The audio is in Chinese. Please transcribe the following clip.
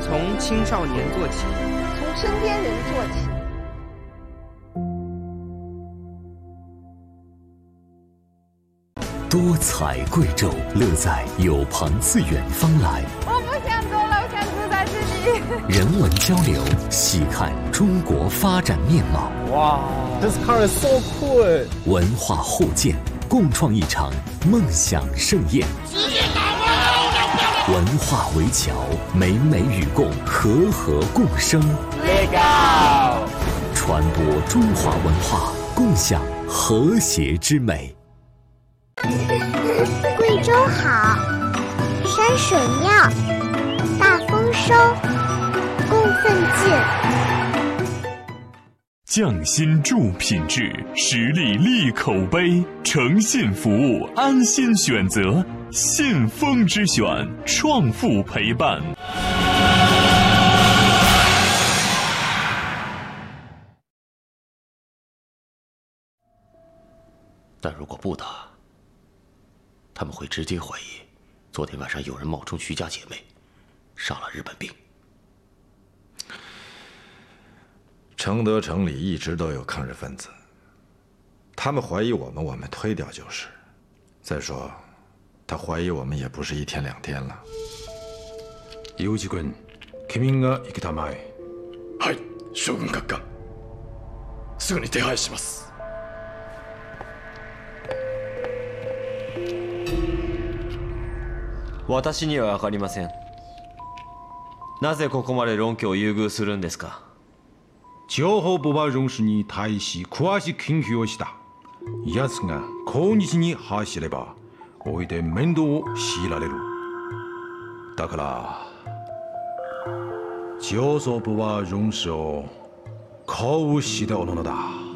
从青少年做起， 从身边人做起。 多彩贵州，乐在有朋自远方来。 我不想走了，我想住在这里。 人文交流，细看中国发展面貌。 哇 ，This car is so cool！ 文化互鉴，共创一场梦想盛宴。文化围桥，美美与共，和和共生。 Legal！ 传播中华文化，共享和谐之美。 贵州好，山水妙，大丰收，供奉进。 匠心助品质，实力立口碑，诚信服务，安心选择，信丰之选，创富陪伴。 但如果不打，他们会直接怀疑，昨天晚上有人冒充徐家姐妹，杀了日本兵。 承德城里一直都有抗日分子，他们怀疑我们，我们推掉就是。再说，他怀疑我们也不是一天两天了。 有志君、君が行くたまえ。 はい、将軍閣下。すぐに手配します。 私には分かりません。なぜここまで論拠を優遇するんですか。 情報部は論士に対し詳しい研究をした。奴が今日に走ればおいで面倒を強いられる。だから上層部は論士を鼓舞しておるのだ。